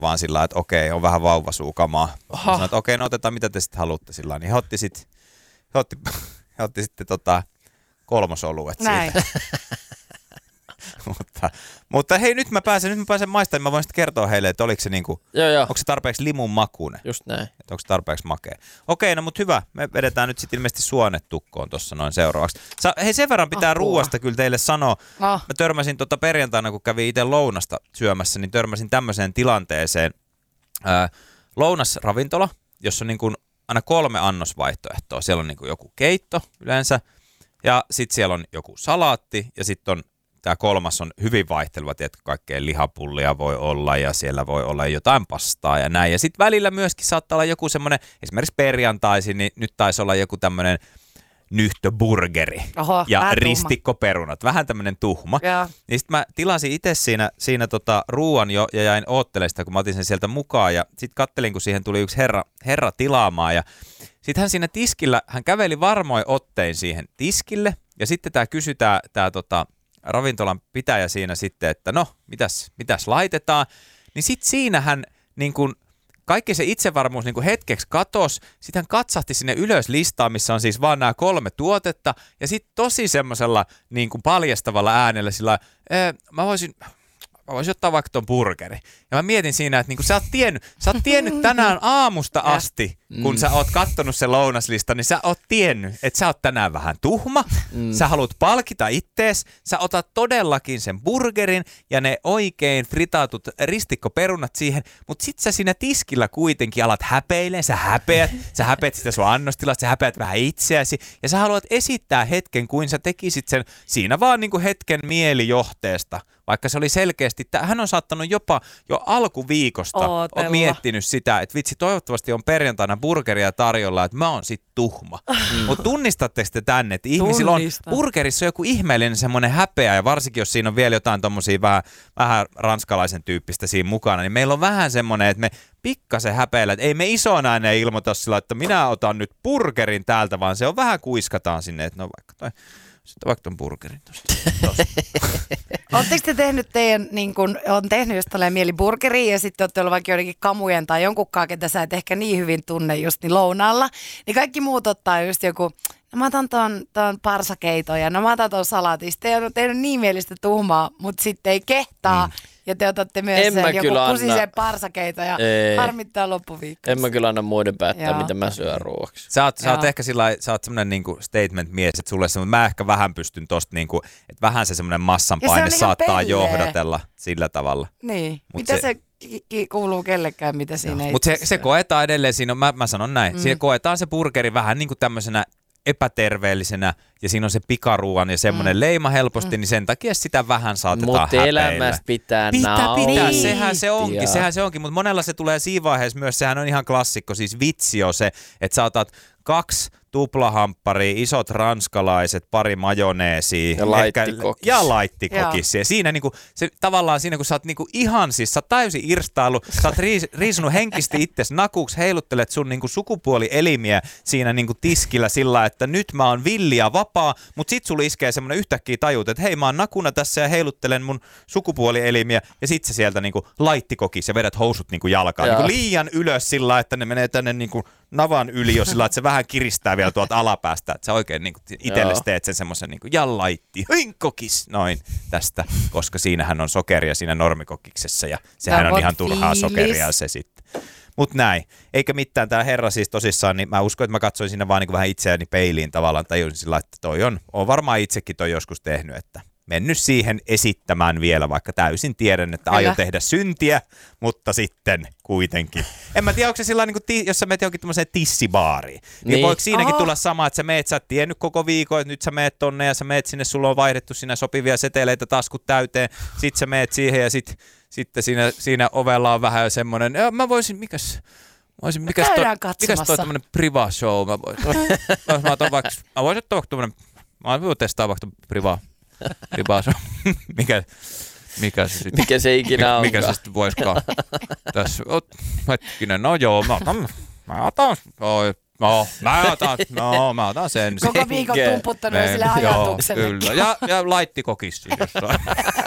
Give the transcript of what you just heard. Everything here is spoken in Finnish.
vaan sillä lailla, että okei, on vähän vauvasuukamaa. Sanoin, että okei, no otetaan mitä te sitten haluatte sillä lailla. Niin he otti sitten 3 oluet siitä. mutta hei, nyt mä pääsen maistamaan, mä voin sitten kertoa heille, että oliko se niinku, onko se tarpeeksi limun makuinen? Just näin. Että onko se tarpeeksi makea? Okei, no mutta hyvä, me vedetään nyt sitten ilmeisesti suonet tukkoon tuossa noin seuraavaksi. Hei, sen verran pitää ruuasta kyllä teille sanoa. Mä törmäsin perjantaina, kun kävin itse lounasta syömässä, niin törmäsin tämmöiseen tilanteeseen. Lounasravintola, jossa on niin kuin aina 3 annosvaihtoehtoa. Siellä on niin kuin joku keitto yleensä, ja sitten siellä on joku salaatti, ja sitten on tämä 3 on hyvin vaihteleva, että kaikkea lihapullia voi olla ja siellä voi olla jotain pastaa ja näin. Ja sitten välillä myöskin saattaa olla joku semmoinen, esimerkiksi perjantaisin, niin nyt taisi olla joku tämmöinen nyhtöburgeri ja ristikkoperunat, vähän tämmöinen tuhma. Niin sitten mä tilasin itse siinä ruuan jo ja jäin oottelemaan sitä, kun mä otin sen sieltä mukaan. Ja sitten kattelin, kun siihen tuli yksi herra tilaamaan ja sitten hän siinä tiskillä, hän käveli varmoin ottein siihen tiskille ja sitten tämä kysyi tämä ravintolan pitäjä siinä sitten, että no, mitäs laitetaan, niin sitten siinä hän niin kuin kaikki se itsevarmuus niin kuin hetkeksi katosi, sitten hän katsahti sinne ylös listaan, missä on siis vaan nämä 3 tuotetta, ja sitten tosi semmoisella niin kuin paljastavalla äänellä sillä mä voisin ottaa vaikka ton burgeri. Ja mä mietin siinä, että niinku sä oot tiennyt tänään aamusta asti, kun sä oot kattonut sen lounaslistan, niin sä oot tiennyt, että sä oot tänään vähän tuhma, sä haluat palkita ittees, sä otat todellakin sen burgerin ja ne oikein fritaatut ristikkoperunat siihen, mutta sit sä siinä tiskillä kuitenkin alat häpeilemään, sä häpeät sitä sun annostilasta, sä häpeät vähän itseäsi ja sä haluat esittää hetken, kuin sä tekisit sen siinä vaan niinku hetken mielijohteesta. Vaikka se oli selkeästi, hän on saattanut jopa jo alkuviikosta on miettinyt sitä, että vitsi, toivottavasti on perjantaina burgeria tarjolla, että mä oon sit tuhma. Mutta tunnistatteko te tänne, että ihmisillä on burgerissa joku ihmeellinen semmoinen häpeä, ja varsinkin jos siinä on vielä jotain tommosia vähän ranskalaisen tyyppistä siinä mukana, niin meillä on vähän semmoinen, että me pikkasen häpeillä, että ei me isona enää ilmoita sillä, että minä otan nyt burgerin täältä, vaan se on vähän kuiskataan sinne, että no vaikka ton burgerin tosta. Oletteko te tehnyt on tehnyt just tällainen mieli burgeria ja sitten olette ollut vaikka joidenkin kamujen tai jonkunkaan, ketä sä et ehkä niin hyvin tunne just niin lounaalla, niin kaikki muut ottaa just joku, no mä otan ton parsakeiton ja no mä otan ton salaatista ja on tehnyt niin mielistä tuhmaa, mutta sitten ei kehtaa. Ja te otatte myös sen joku kusisen parsakeiton ja harmittaa loppuviikkoa. En mä kyllä anna muiden päättää, mitä mä syön ruoaksi. Sä oot ehkä sä oot semmonen niinku statement-mies, että sulle semmoinen, mä ehkä vähän pystyn tosta niinku, että vähän se semmoinen massanpaine saattaa johdatella sillä tavalla. Niin, mitä se kuuluu kellekään, mitä siinä ei. Mutta se koetaan edelleen, siinä on, mä sanon näin, siinä koetaan se burgeri vähän niinku tämmöisenä epäterveellisenä ja siinä on se pikaruuan ja semmoinen leima helposti, niin sen takia sitä vähän saatetaan häpeillä. Mutta elämästä pitää nauttia. Sehän se onkin, mutta monella se tulee siinä vaiheessa myös, sehän on ihan klassikko, siis vitsi on se, että sä otat 2 tuplahampparia, isot ranskalaiset, pari majoneesia. Ja laittikokis. Ja siinä niinku, se, tavallaan siinä, kun sä oot niinku ihan siis, sä oot täysin irstailu, sä oot riisunut henkisesti itsesi nakuksi, heiluttelet sun niinku sukupuolielimiä siinä niinku tiskillä sillä, että nyt mä oon villi ja vapaa, mut sit sulla iskee semmonen yhtäkkiä tajuut, että hei mä oon nakuna tässä ja heiluttelen mun sukupuolielimiä ja sit sä sieltä niinku laittikokis ja vedät housut niinku jalkaan. Niinku liian ylös sillä, että ne menee tänne niinku navan yli jo sillä, että se vähän kiristää vielä tuolta alapäästä, että sä oikein niin itsellesi teet sen semmoisen niin ja laitti, kokis, noin tästä, koska siinähän on sokeria siinä normikokiksessa ja sehän on ihan turhaa sokeria se sitten. Mut näin, eikä mitään, tää herra siis tosissaan, niin mä uskon, että mä katsoin siinä vaan niin vähän itseäni peiliin tavallaan, tajusin sillä, että toi on varmaan itsekin toi joskus tehnyt, että mennyt siihen esittämään vielä, vaikka täysin tiedän, että aion tehdä syntiä, mutta sitten kuitenkin. En mä tiedä, onko se sillä niin jos sä meet johonkin tämmöiseen tissibaariin, niin voiko siinäkin tulla sama, että sä et tiennyt koko viikon, että nyt sä meet tonne ja sä meet sinne, sulla on vaihdettu siinä sopivia seteleitä taskut täyteen, sit sä meet siihen ja sitten siinä ovella on vähän semmoinen, mä voisin, mikäs toi tämmönen priva show, mä voisin ottaa vaikka mä voin testaa vaikka priva show, mikä se sitten? Mikä se ikinä onkaan? Mikä se sitten voisikaan? Tässä, hetkinen, no joo, mä otan sen. Koko viikon tumputtanut sille ajatukselle. Kyllä, ja laittikokis jossain.